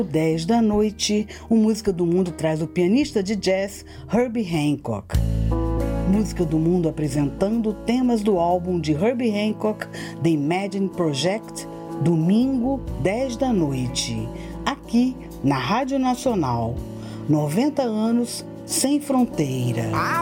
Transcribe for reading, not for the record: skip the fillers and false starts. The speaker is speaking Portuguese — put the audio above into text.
10 da noite, o Música do Mundo traz o pianista de jazz Herbie Hancock. Música do Mundo apresentando temas do álbum de Herbie Hancock, The Imagine Project, domingo, 10 da noite, aqui na Rádio Nacional. 90 anos sem fronteira.